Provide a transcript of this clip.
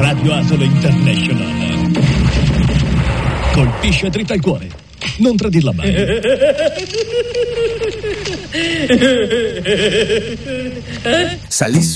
Radio Asolo International. Colpisce dritta al cuore. Non tradirla mai. Salì